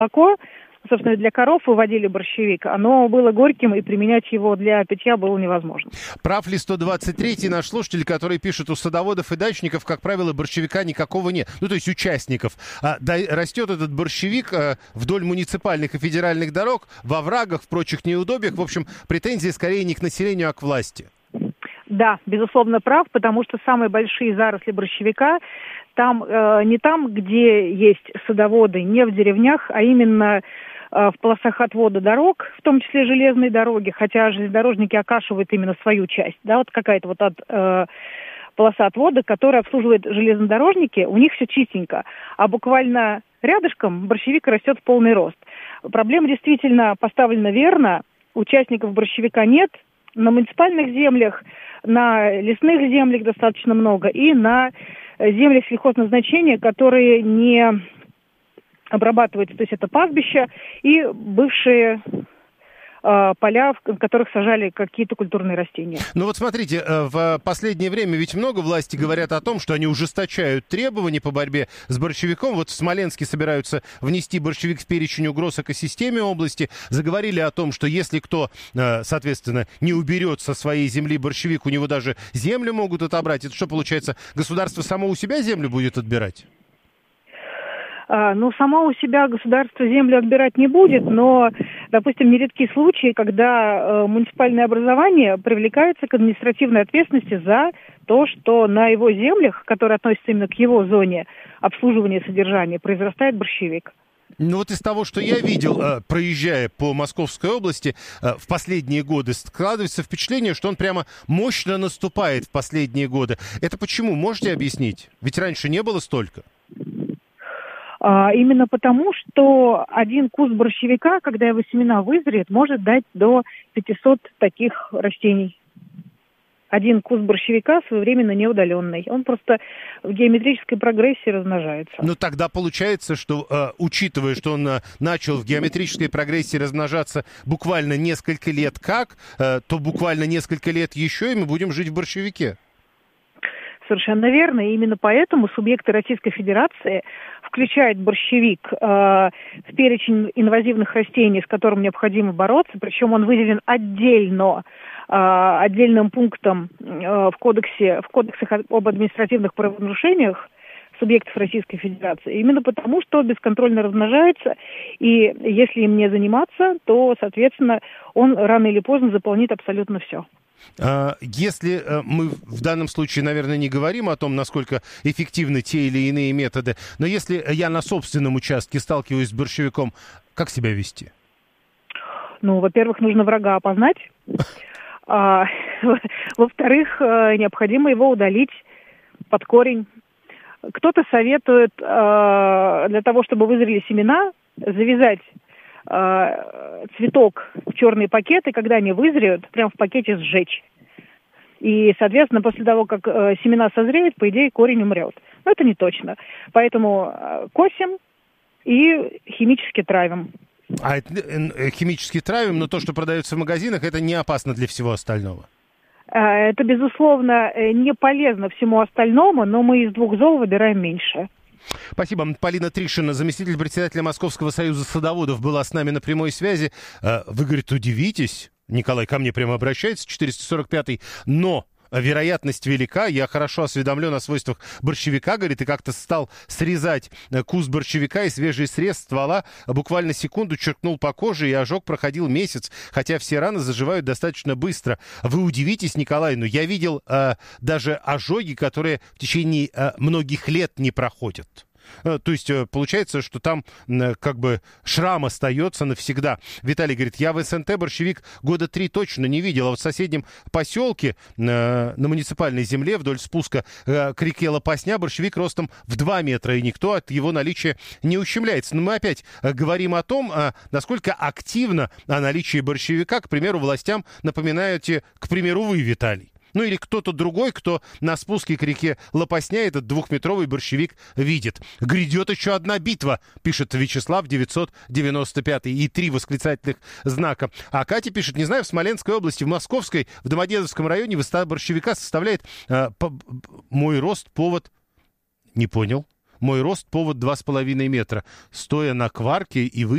молоко, собственно, для коров выводили борщевик, оно было горьким, и применять его для питья было невозможно. Прав ли 123-й наш слушатель, который пишет: у садоводов и дачников, как правило, борщевика никакого нет. Ну, то есть участников. Растет этот борщевик вдоль муниципальных и федеральных дорог, во оврагах, в прочих неудобьях. В общем, претензии скорее не к населению, а к власти. Да, безусловно, прав, потому что самые большие заросли борщевика там не там, где есть садоводы, не в деревнях, а именно в полосах отвода дорог, в том числе железные дороги, хотя железнодорожники окашивают именно свою часть. Да, вот какая-то вот полоса отвода, которая обслуживает железнодорожники, у них все чистенько, а буквально рядышком борщевик растет в полный рост. Проблема действительно поставлена верно, участников борщевика нет, на муниципальных землях, на лесных землях достаточно много, и на землях сельхозназначения, которые не обрабатываются, то есть это пастбища и бывшие поля, в которых сажали какие-то культурные растения. Ну вот смотрите, в последнее время ведь много власти говорят о том, что они ужесточают требования по борьбе с борщевиком. Вот в Смоленске собираются внести борщевик в перечень угроз экосистеме области. Заговорили о том, что если кто, соответственно, не уберет со своей земли борщевик, у него даже землю могут отобрать. Это что, получается, государство само у себя землю будет отбирать? Ну, само у себя государство землю отбирать не будет, но, допустим, нередки случаи, когда муниципальное образование привлекается к административной ответственности за то, что на его землях, которые относятся именно к его зоне обслуживания и содержания, произрастает борщевик. Ну вот из того, что я видел, проезжая по Московской области в последние годы, складывается впечатление, что он прямо мощно наступает в последние годы. Это почему? Можете объяснить? Ведь раньше не было столько. Именно потому, что один куст борщевика, когда его семена вызреют, может дать до 500 таких растений. Один куст борщевика своевременно неудаленный. Он просто в геометрической прогрессии размножается. Ну тогда получается, что, учитывая, что он начал в геометрической прогрессии размножаться буквально несколько лет то буквально несколько лет еще, и мы будем жить в борщевике. Совершенно верно. И именно поэтому субъекты Российской Федерации включают борщевик в перечень инвазивных растений, с которым необходимо бороться. Причем он выделен отдельным пунктом в кодексах об административных правонарушениях субъектов Российской Федерации. Именно потому, что бесконтрольно размножается, и если им не заниматься, то, соответственно, он рано или поздно заполнит абсолютно все. Если мы в данном случае, наверное, не говорим о том, насколько эффективны те или иные методы, но если я на собственном участке сталкиваюсь с борщевиком, как себя вести? Ну, во-первых, нужно врага опознать. Во-вторых, необходимо его удалить под корень. Кто-то советует для того, чтобы вызрели семена, завязать цветок в черные пакеты, когда они вызреют, прямо в пакете сжечь. И, соответственно, после того, как семена созреют, по идее, корень умрет. Но это не точно. Поэтому косим и химически травим. Химически травим, но то, что продается в магазинах, это не опасно для всего остального? Это, безусловно, не полезно всему остальному, но мы из двух зол выбираем меньше. Спасибо. Полина Тришина, заместитель председателя Московского союза садоводов, была с нами на прямой связи. Вы, говорит, удивитесь, Николай ко мне прямо обращается, 445-й, но вероятность велика, я хорошо осведомлен о свойствах борщевика, говорит, и как-то стал срезать куст борщевика, и свежий срез ствола буквально секунду черкнул по коже, и ожог проходил месяц, хотя все раны заживают достаточно быстро. Вы удивитесь, Николай, но я видел даже ожоги, которые в течение многих лет не проходят. То есть получается, что там как бы шрам остается навсегда. Виталий говорит, я в СНТ борщевик года 3 точно не видел, а вот в соседнем поселке на муниципальной земле вдоль спуска к реке Лопасня борщевик ростом в 2 метра, и никто от его наличия не ущемляется. Но мы опять говорим о том, насколько активно о наличии борщевика, к примеру, властям напоминаете, к примеру, вы, Виталий. Ну или кто-то другой, кто на спуске к реке Лопасня этот 2-метровый борщевик видит. Грядет еще одна битва, пишет Вячеслав 995 и 3 восклицательных знака. А Катя пишет, не знаю, в Смоленской области, в Московской, в Домодедовском районе высота борщевика составляет мой рост, повод. Не понял. Мой рост повод 2,5 метра. Стоя на кварке и